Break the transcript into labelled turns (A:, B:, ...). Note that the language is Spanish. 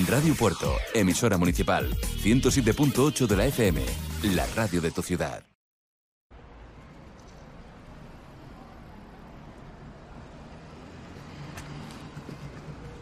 A: Radio Puerto, emisora municipal, 107.8 de la FM, la radio de tu ciudad.